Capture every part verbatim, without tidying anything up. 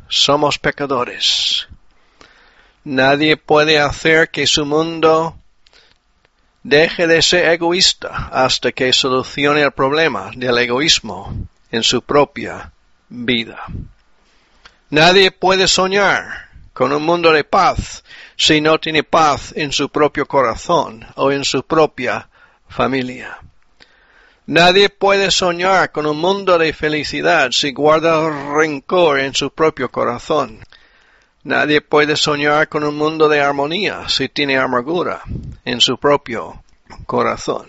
somos pecadores. Nadie puede hacer que su mundo deje de ser egoísta hasta que solucione el problema del egoísmo en su propia vida. Nadie puede soñar con un mundo de paz si no tiene paz en su propio corazón o en su propia familia. Nadie puede soñar con un mundo de felicidad si guarda rencor en su propio corazón. Nadie puede soñar con un mundo de armonía si tiene amargura en su propio corazón.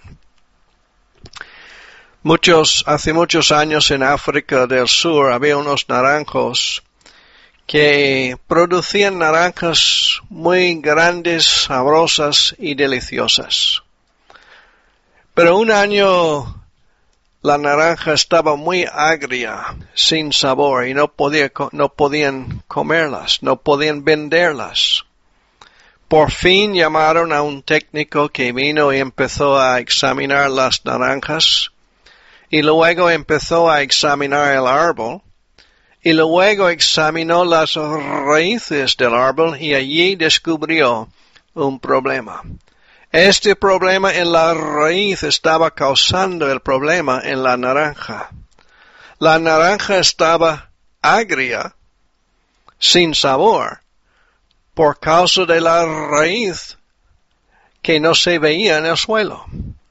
Muchos, hace muchos años en África del Sur había unos naranjos que producían naranjas muy grandes, sabrosas y deliciosas. Pero un año la naranja estaba muy agria, sin sabor, y no podía, no podían comerlas, no podían venderlas. Por fin llamaron a un técnico que vino y empezó a examinar las naranjas, y luego empezó a examinar el árbol, y luego examinó las raíces del árbol y allí descubrió un problema. Este problema en la raíz estaba causando el problema en la naranja. La naranja estaba agria, sin sabor, por causa de la raíz que no se veía en el suelo.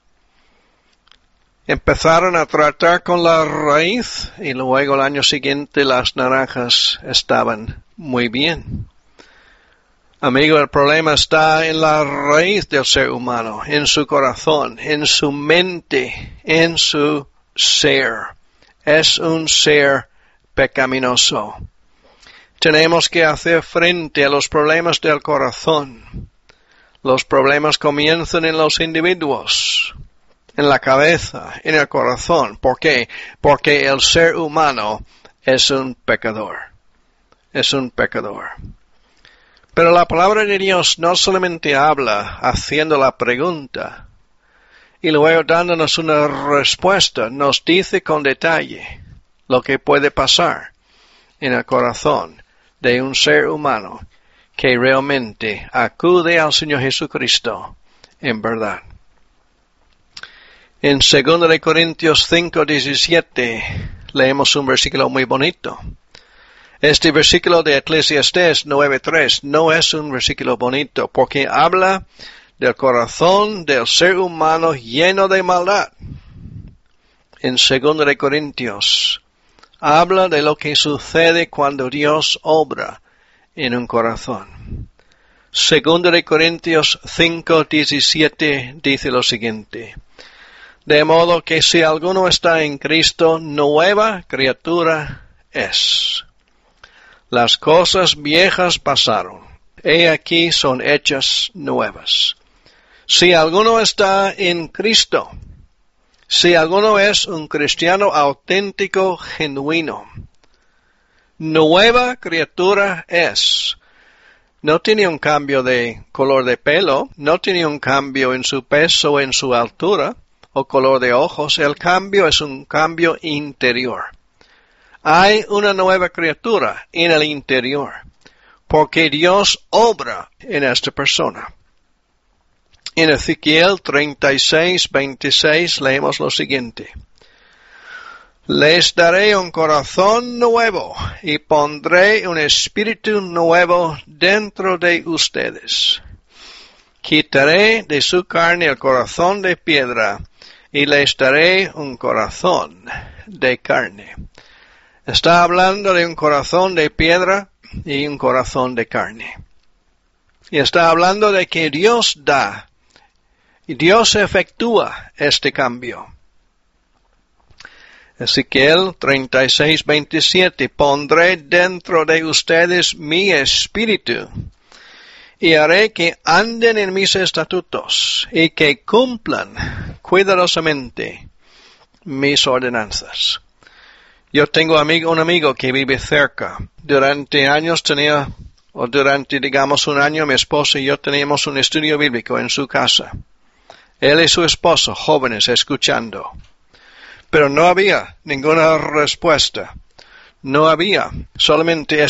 Empezaron a tratar con la raíz y luego el año siguiente las naranjas estaban muy bien. Amigo, el problema está en la raíz del ser humano, en su corazón, en su mente, en su ser. Es un ser pecaminoso. Tenemos que hacer frente a los problemas del corazón. Los problemas comienzan en los individuos, en la cabeza, en el corazón. ¿Por qué? Porque el ser humano es un pecador. Es un pecador. Pero la palabra de Dios no solamente habla haciendo la pregunta y luego dándonos una respuesta, nos dice con detalle lo que puede pasar en el corazón de un ser humano que realmente acude al Señor Jesucristo en verdad. En segunda de Corintios cinco diecisiete leemos un versículo muy bonito. Este versículo de Eclesiastés nueve tres no es un versículo bonito porque habla del corazón del ser humano lleno de maldad. En segunda de Corintios habla de lo que sucede cuando Dios obra en un corazón. Segunda de Corintios cinco diecisiete dice lo siguiente: de modo que si alguno está en Cristo, nueva criatura es. Las cosas viejas pasaron, he aquí son hechas nuevas. Si alguno está en Cristo, si alguno es un cristiano auténtico, genuino, nueva criatura es. No tiene un cambio de color de pelo, no tiene un cambio en su peso, en su altura o color de ojos. El cambio es un cambio interior. Hay una nueva criatura en el interior, porque Dios obra en esta persona. En Ezequiel treinta y seis veintiséis leemos lo siguiente: les daré un corazón nuevo y pondré un espíritu nuevo dentro de ustedes. Quitaré de su carne el corazón de piedra y les daré un corazón de carne. Está hablando de un corazón de piedra y un corazón de carne. Y está hablando de que Dios da, y Dios efectúa este cambio. Ezequiel treinta y seis veintisiete, pondré dentro de ustedes mi espíritu, y haré que anden en mis estatutos, y que cumplan cuidadosamente mis ordenanzas. Yo tengo amigo, un amigo que vive cerca. Durante años tenía, o durante digamos un año, mi esposa y yo teníamos un estudio bíblico en su casa. Él y su esposo, jóvenes, escuchando. Pero no había ninguna respuesta. No había. Solamente